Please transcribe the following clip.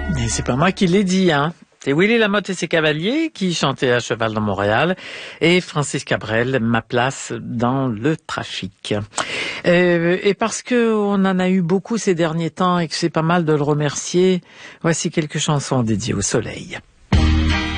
Et c'est pas moi qui l'ai dit, hein. C'est Willy Lamotte et ses Cavaliers qui chantaient à cheval dans Montréal et Francis Cabrel, Ma place dans le trafic. Et parce que on en a eu beaucoup ces derniers temps et que c'est pas mal de le remercier, voici quelques chansons dédiées au soleil.